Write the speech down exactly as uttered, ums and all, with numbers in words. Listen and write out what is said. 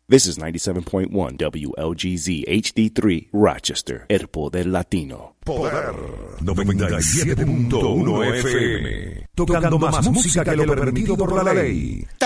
This is ninety-seven point one W L G Z H D three, Rochester, El Poder Latino. Poder noventa y siete punto uno F M. Tocando más música que lo permitido por la ley.